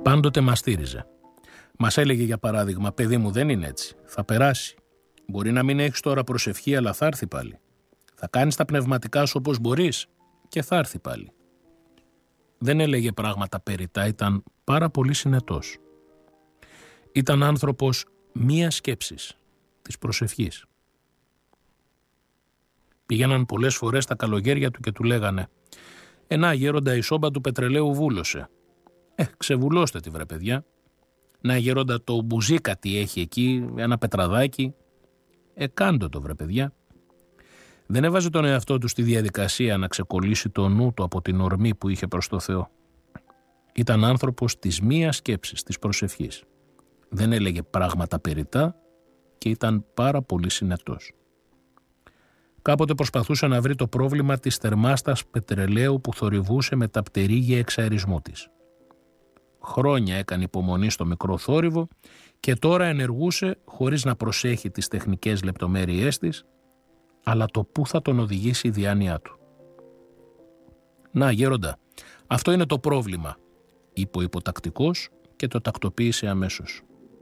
Πάντοτε μας στήριζε. Μας έλεγε για παράδειγμα: παιδί μου, δεν είναι έτσι. Θα περάσει. Μπορεί να μην έχεις τώρα προσευχή, αλλά θα έρθει πάλι. Θα κάνεις τα πνευματικά σου όπως μπορείς και θα έρθει πάλι. Δεν έλεγε πράγματα περιττά, ήταν πάρα πολύ συνετός. Ήταν άνθρωπος μία σκέψης, της προσευχής. Πήγαιναν πολλές φορές τα καλογέρια του και του λέγανε: «Να γέροντα, η σόμπα του πετρελαίου βούλωσε». Ξεβουλώστε τη βρε παιδιά. «Να γέροντα, το μπουζίκα τι έχει εκεί, ένα πετραδάκι». Κάντο το βρε παιδιά. Δεν έβαζε τον εαυτό του στη διαδικασία να ξεκολλήσει το νου του από την ορμή που είχε προς το Θεό. Ήταν άνθρωπος της μίας σκέψης, της προσευχής. Δεν έλεγε πράγματα περιττά και ήταν πάρα πολύ συνετός. Κάποτε προσπαθούσε να βρει το πρόβλημα της θερμάστας πετρελαίου που θορυβούσε με τα πτερίγια εξαερισμού της. Χρόνια έκανε υπομονή στο μικρό θόρυβο και τώρα ενεργούσε χωρίς να προσέχει τις τεχνικές λεπτομέρειές της, αλλά το πού θα τον οδηγήσει η διάνοιά του. «Να γέροντα, αυτό είναι το πρόβλημα», είπε ο υποτακτικός και το τακτοποίησε αμέσως.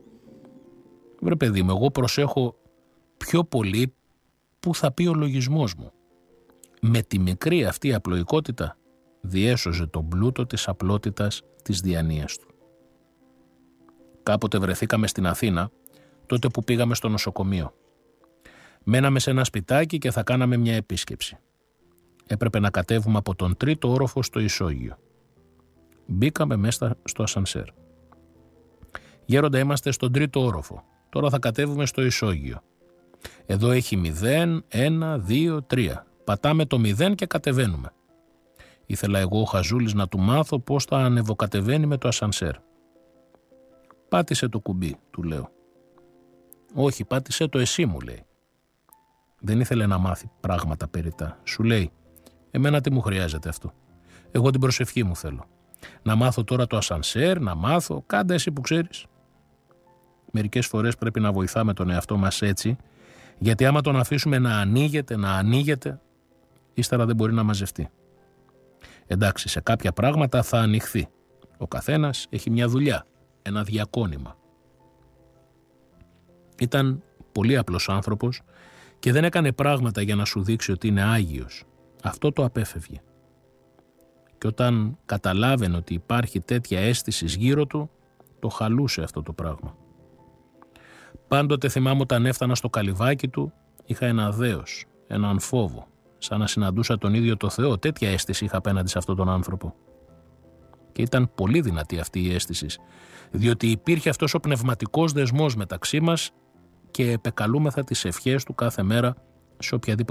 «Βρε παιδί μου, εγώ προσέχω πιο πολύ που θα πει ο λογισμός μου». Με τη μικρή αυτή απλοϊκότητα διέσωζε τον πλούτο της απλότητας της διανοίας του. Κάποτε βρεθήκαμε στην Αθήνα, τότε που πήγαμε στο νοσοκομείο. Μέναμε σε ένα σπιτάκι και θα κάναμε μια επίσκεψη. Έπρεπε να κατέβουμε από τον 3ο όροφο στο ισόγειο. Μπήκαμε μέσα στο ασανσέρ. «Γέροντα, είμαστε στον 3ο όροφο. Τώρα θα κατέβουμε στο ισόγειο. Εδώ έχει 0, 1, 2, 3. Πατάμε το 0 και κατεβαίνουμε». Ήθελα εγώ ο Χαζούλης να του μάθω πώς θα ανεβοκατεβαίνει με το ασανσέρ. «Πάτησε το κουμπί», του λέω. «Όχι, πάτησε το εσύ», μου λέει. Δεν ήθελε να μάθει πράγματα περιττά. Σου λέει: «Εμένα τι μου χρειάζεται αυτό. Εγώ την προσευχή μου θέλω. Να μάθω τώρα το ασανσέρ, να μάθω, κάντε εσύ που ξέρεις». Μερικές φορές πρέπει να βοηθάμε τον εαυτό μας έτσι, γιατί άμα τον αφήσουμε να ανοίγεται, ύστερα δεν μπορεί να μαζευτεί. Εντάξει, σε κάποια πράγματα θα ανοιχθεί. Ο καθένας έχει μια δουλειά, ένα διακόνημα. Ήταν πολύ απλός άνθρωπος και δεν έκανε πράγματα για να σου δείξει ότι είναι άγιος. Αυτό το απέφευγε. Και όταν καταλάβαινε ότι υπάρχει τέτοια αίσθηση γύρω του, το χαλούσε αυτό το πράγμα. Πάντοτε θυμάμαι όταν έφτανα στο καλυβάκι του, είχα ένα δέος, έναν φόβο, σαν να συναντούσα τον ίδιο το Θεό. Τέτοια αίσθηση είχα απέναντι σε αυτόν τον άνθρωπο. Και ήταν πολύ δυνατή αυτή η αίσθηση, διότι υπήρχε αυτός ο πνευματικός δεσμός μεταξύ μας και επεκαλούμεθα τις ευχές του κάθε μέρα σε οποιαδήποτε